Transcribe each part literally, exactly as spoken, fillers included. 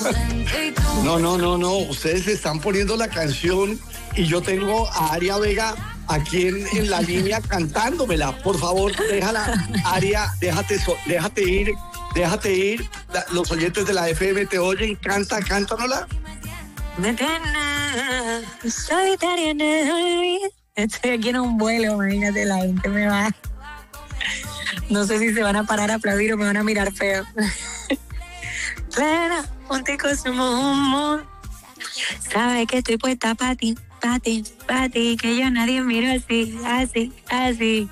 No, no, no, no. Ustedes están poniendo la canción y yo tengo a Aria Vega aquí en, en la línea cantándomela. Por favor, déjala, Aria, déjate, so, déjate ir, déjate ir. La, los oyentes de la F M te oyen, canta, cántanosla. Solitaria, estoy aquí en un vuelo, imagínate, la gente me va. No sé si se van a parar a aplaudir o me van a mirar feo. Plena, contigo somos un mon. Sabes que estoy puesta para ti, para ti, para ti, que yo nadie miro así, así, así.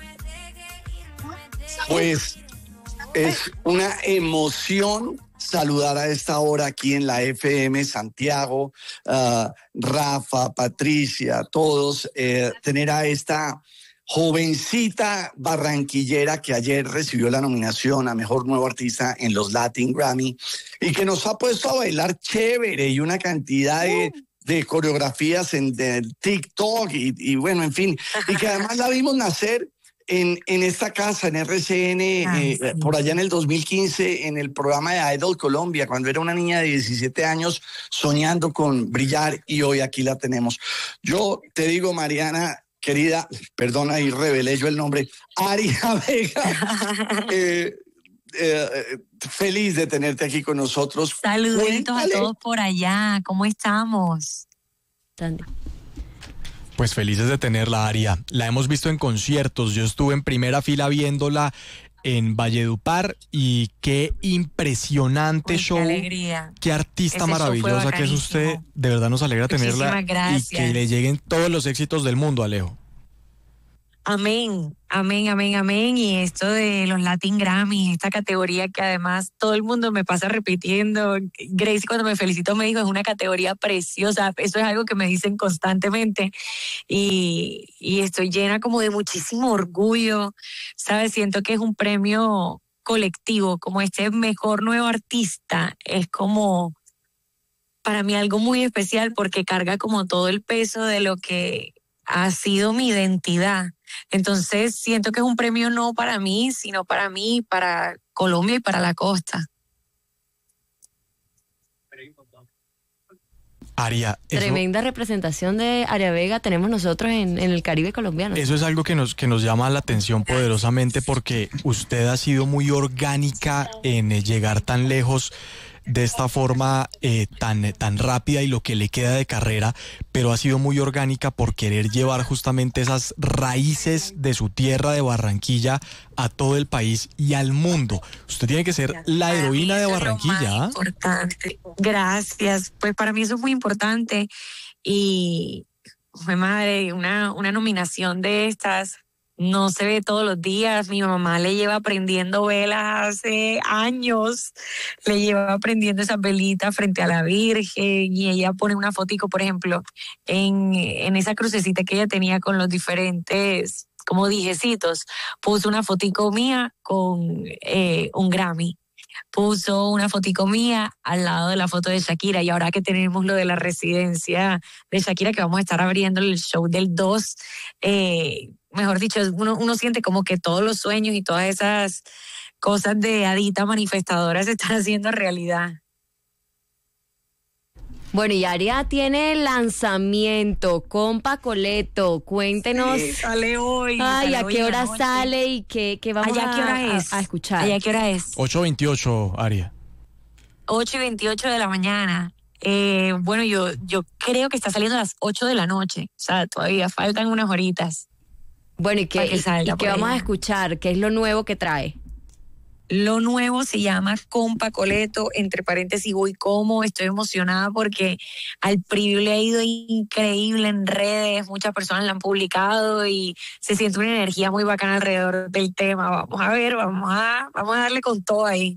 Pues es una emoción saludar a esta hora aquí en la F M Santiago, uh, Rafa, Patricia, todos, eh, tener a esta jovencita barranquillera que ayer recibió la nominación a Mejor Nuevo Artista en los Latin Grammy y que nos ha puesto a bailar chévere y una cantidad de, de coreografías en de TikTok y, y bueno, en fin, y que además la vimos nacer en, en esta casa, en R C N, Ay, eh, sí. por allá en el dos mil quince, en el programa de Idol Colombia, cuando era una niña de diecisiete años soñando con brillar, y hoy aquí la tenemos. Yo te digo, Mariana, querida, perdona, ahí revelé yo el nombre, Aria Vega, eh, eh, feliz de tenerte aquí con nosotros. Saluditos Cuéntale. a todos por allá, ¿cómo estamos? Sandy. Pues felices de tenerla, Aria. La hemos visto en conciertos, yo estuve en primera fila viéndola en Valledupar y qué impresionante Uy, show. Qué alegría. Qué artista Ese maravillosa que es usted. De verdad nos alegra tenerla gracias. y que le lleguen todos los éxitos del mundo, Alejo. Amén, amén, amén, amén. Y esto de los Latin Grammys, esta categoría que además todo el mundo me pasa repitiendo. Gracie cuando me felicitó me dijo, es una categoría preciosa. Eso es algo que me dicen constantemente. Y, y estoy llena como de muchísimo orgullo. ¿Sabes? Siento que es un premio colectivo, como este Mejor Nuevo Artista. Es como, para mí, algo muy especial porque carga como todo el peso de lo que ha sido mi identidad. Entonces siento que es un premio no para mí, sino para mí, para Colombia y para la costa. Aria, eso, tremenda representación de Aria Vega tenemos nosotros en, en el Caribe colombiano. Eso es algo que nos, que nos llama la atención poderosamente porque usted ha sido muy orgánica en eh, llegar tan lejos de esta forma eh, tan, tan rápida y lo que le queda de carrera, pero ha sido muy orgánica por querer llevar justamente esas raíces de su tierra de Barranquilla a todo el país y al mundo. Usted tiene que ser la heroína de Barranquilla. Es importante. Gracias. Pues para mí eso es muy importante y, pues madre, una, una nominación de estas no se ve todos los días. Mi mamá le lleva aprendiendo velas hace años, le lleva aprendiendo esas velitas frente a la Virgen y ella pone una fotico, por ejemplo, en, en esa crucecita que ella tenía con los diferentes, como dijecitos, puso una fotico mía con eh, un Grammy. Puso una fotico mía al lado de la foto de Shakira y ahora que tenemos lo de la residencia de Shakira, que vamos a estar abriendo el show del dos, eh, mejor dicho, uno, uno siente como que todos los sueños y todas esas cosas de hadita manifestadora se están haciendo realidad. Bueno, y Aria tiene lanzamiento, Compa Coleto, cuéntenos. Sí, sale hoy. Ay, sale ¿a hoy qué hora noche. sale y qué, qué vamos Allá, a, ¿qué hora es? a, a escuchar? ¿Allá qué hora es? ocho veintiocho, Aria. ocho y veintiocho de la mañana. Eh, bueno, yo, yo creo que está saliendo a las ocho de la noche. O sea, todavía faltan unas horitas. Bueno, ¿y qué, que salga y qué vamos a escuchar? ¿Qué es lo nuevo que trae? Lo nuevo se llama Compa Coleto, entre paréntesis, voy como, estoy emocionada porque al preview le ha ido increíble en redes, muchas personas la han publicado y se siente una energía muy bacana alrededor del tema. Vamos a ver, vamos a, vamos a darle con todo ahí.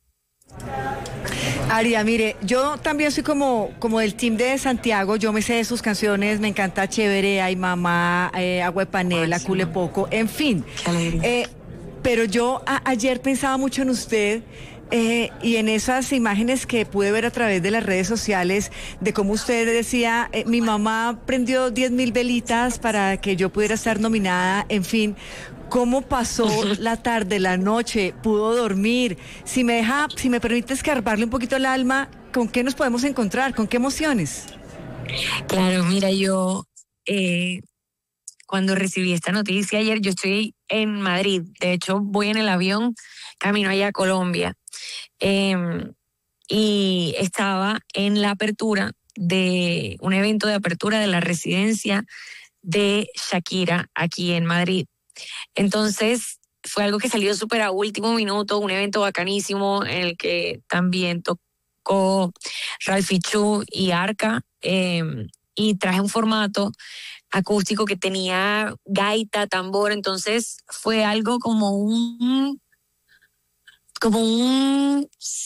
Aria, mire, yo también soy como, como del team de Santiago, yo me sé de sus canciones, me encanta Chévere, Ay Mamá, eh, Agua de Panela, Ay, sí. Cule Poco, en fin. Qué alegría. Eh, pero yo a, ayer pensaba mucho en usted eh, y en esas imágenes que pude ver a través de las redes sociales, de cómo usted decía, eh, mi mamá prendió diez mil velitas para que yo pudiera estar nominada, en fin. ¿Cómo pasó la tarde, la noche? ¿Pudo dormir? Si me deja, si me permite escarbarle un poquito el alma, ¿con qué nos podemos encontrar? ¿Con qué emociones? Claro, mira, yo eh, cuando recibí esta noticia ayer, yo estoy en Madrid, de hecho voy en el avión camino allá a Colombia, eh, y estaba en la apertura de un evento de apertura de la residencia de Shakira aquí en Madrid. Entonces fue algo que salió súper a último minuto, un evento bacanísimo en el que también tocó Ralphie Chu y Arca, eh, y traje un formato acústico que tenía gaita, tambor, entonces fue algo como un, como un,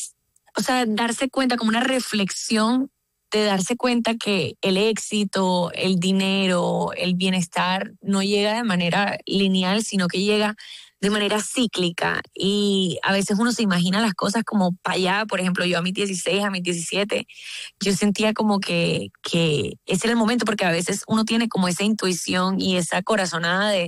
o sea, darse cuenta, como una reflexión de darse cuenta que el éxito, el dinero, el bienestar no llega de manera lineal, sino que llega de manera cíclica, y a veces uno se imagina las cosas como para allá. Por ejemplo, yo a mis dieciséis, a mis diecisiete, yo sentía como que, que ese era el momento, porque a veces uno tiene como esa intuición y esa corazonada de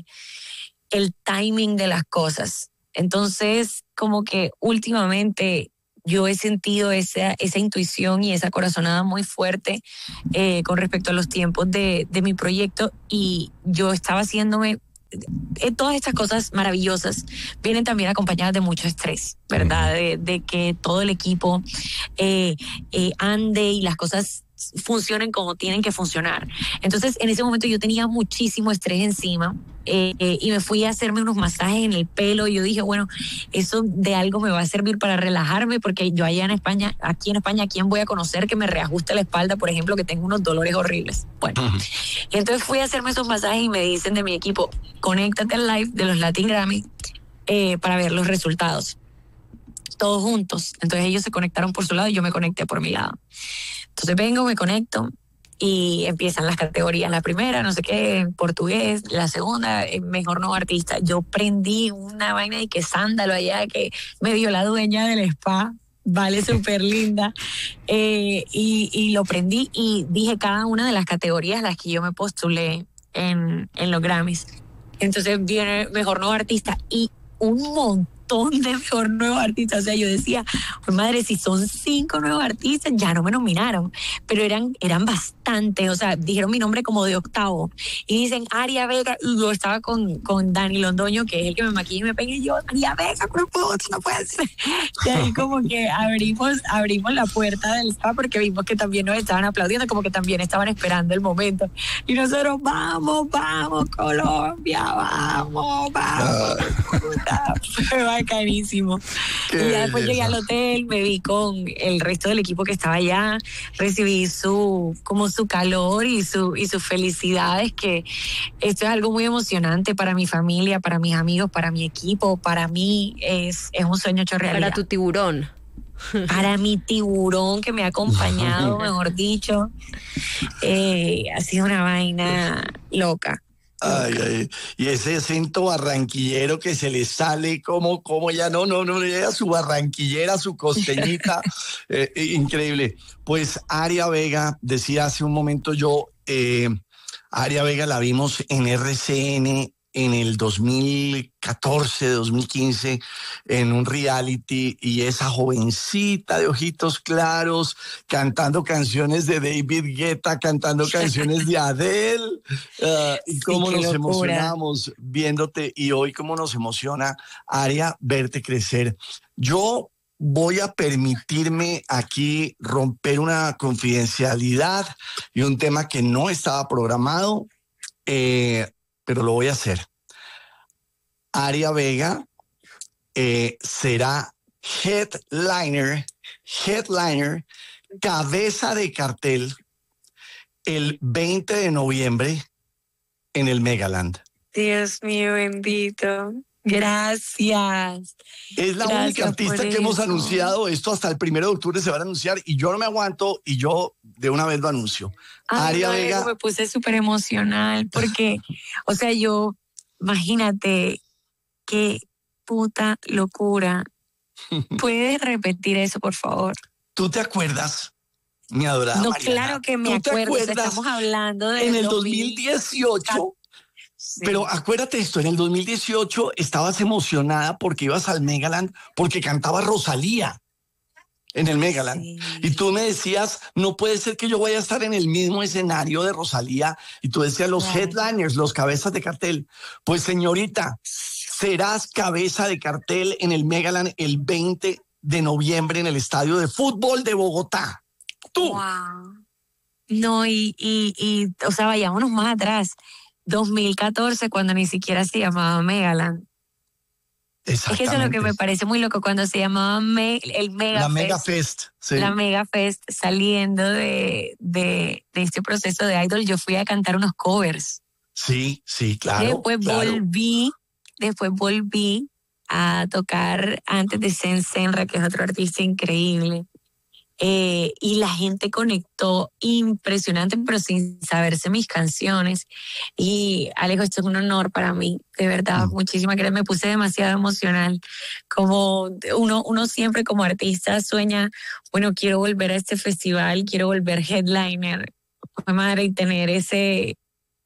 el timing de las cosas. Entonces, como que últimamente yo he sentido esa, esa intuición y esa corazonada muy fuerte eh, con respecto a los tiempos de, de mi proyecto, y yo estaba haciéndome... Eh, todas estas cosas maravillosas vienen también acompañadas de mucho estrés, ¿verdad? De, de que todo el equipo eh, eh, ande y las cosas funcionen como tienen que funcionar. Entonces, en ese momento yo tenía muchísimo estrés encima, eh, eh, y me fui a hacerme unos masajes en el pelo, y yo dije, bueno, eso de algo me va a servir para relajarme, porque yo allá en España, aquí en España, ¿a quién voy a conocer que me reajuste la espalda, por ejemplo, que tengo unos dolores horribles? Bueno, uh-huh. Y entonces fui a hacerme esos masajes y me dicen de mi equipo, conéctate al live de los Latin Grammy eh, para ver los resultados. Todos juntos. Entonces ellos se conectaron por su lado y yo me conecté por mi lado. Entonces vengo, me conecto y empiezan las categorías. La primera, no sé qué, en portugués. La segunda, mejor nuevo artista. Yo prendí una vaina de que sándalo allá, que me dio la dueña del spa. Vale, súper linda. Eh, y, y lo prendí y dije cada una de las categorías a las que yo me postulé en, en los Grammys. Entonces viene mejor nuevo artista y un montón de mejor nuevo artista. O sea, yo decía, pues madre, si son cinco nuevos artistas, ya no me nominaron, pero eran, eran bastantes. O sea, dijeron mi nombre como de octavo y dicen Aria Vega, y yo estaba con, con Dani Londoño, que es el que me maquilla y me pega, y yo, Aria Vega, no puedo, no puede ser. Y ahí como que abrimos, abrimos la puerta del spa, porque vimos que también nos estaban aplaudiendo, como que también estaban esperando el momento. Y nosotros, vamos, vamos, Colombia, vamos, vamos. Fue bacanísimo. Qué y ya después llegué al hotel, me vi con el resto del equipo que estaba allá, recibí su, como su calor y, su, y sus felicidades, que esto es algo muy emocionante para mi familia, para mis amigos, para mi equipo, para mí es, es un sueño hecho realidad. Para tu tiburón. Para mi tiburón que me ha acompañado, mejor dicho, eh, ha sido una vaina loca. Ay, ay, y ese acento barranquillero que se le sale como, como ya no, no, no, ya su barranquillera, su costeñita, eh, increíble. Pues Aria Vega, decía hace un momento yo, eh, Aria Vega la vimos en R C N en el dos mil catorce, dos mil quince, en un reality, y esa jovencita de ojitos claros, cantando canciones de David Guetta, cantando canciones de Adele, uh, y cómo sí, nos locura. Emocionamos viéndote, y hoy cómo nos emociona, Aria, verte crecer. Yo voy a permitirme aquí romper una confidencialidad y un tema que no estaba programado, eh, pero lo voy a hacer. Aria Vega eh, será headliner, headliner, cabeza de cartel el veinte de noviembre en el Megaland. Dios mío bendito. Gracias. Es la Gracias única artista que eso. hemos anunciado. Esto hasta el primero de octubre se va a anunciar, y yo no me aguanto y yo de una vez lo anuncio. Ay, Aria no, Vega. Me puse súper emocional porque, o sea, yo, imagínate qué puta locura. ¿Puedes repetir eso, por favor? ¿Tú te acuerdas, mi adorada No, Mariana? claro que me acuerdo. O sea, estamos hablando de en el dos mil dieciocho. Sí. Pero acuérdate esto, en el dos mil dieciocho estabas emocionada porque ibas al Megaland, porque cantaba Rosalía en el Megaland. Sí. Y tú me decías, no puede ser que yo vaya a estar en el mismo escenario de Rosalía. Y tú decías, los Claro. headliners, los cabezas de cartel. Pues señorita, serás cabeza de cartel en el Megaland el veinte de noviembre en el Estadio de Fútbol de Bogotá. Tú. Wow. No, y, y, y, o sea, vayámonos más atrás. dos mil catorce, cuando ni siquiera se llamaba Megaland. Es que eso es lo que me parece muy loco, cuando se llamaba Me- el Mega La Fest, Mega Fest. Sí. la Mega Fest, saliendo de, de, de este proceso de Idol, yo fui a cantar unos covers. Sí, sí, claro. después claro. volví, después volví a tocar antes de Sen Senra, que es otro artista increíble. Eh, y la gente conectó impresionante, pero sin saberse mis canciones. Y Alejo, esto es un honor para mí, de verdad, Mm. muchísimas gracias. Me puse demasiado emocional. Como uno, uno siempre como artista sueña, bueno, quiero volver a este festival, quiero volver headliner, madre, y tener ese,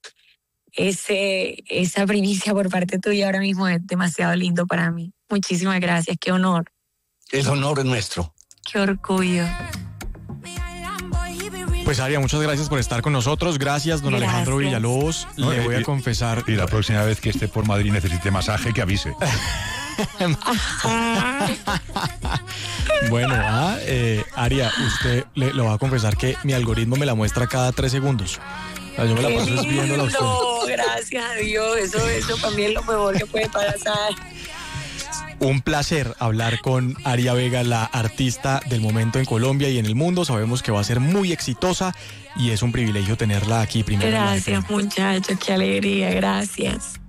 ese, esa primicia por parte tuya ahora mismo es demasiado lindo para mí. Muchísimas gracias, qué honor, El honor es nuestro. qué orgullo. Pues Aria, muchas gracias por estar con nosotros. Gracias, don Gracias. Alejandro Villalobos. No, Le y- voy a y- confesar. Y la próxima vez que esté por Madrid necesite masaje, que avise. Bueno, ah, eh, Aria, usted le, le va a confesar que mi algoritmo me la muestra cada tres segundos. O sea, yo me la Qué paso es viéndola a usted. lindo, gracias a Dios, eso, eso para mí es lo mejor que puede pasar. Un placer hablar con Aria Vega, la artista del momento en Colombia y en el mundo. Sabemos que va a ser muy exitosa y es un privilegio tenerla aquí primero. en la Gracias, F M. muchachos, qué alegría, gracias.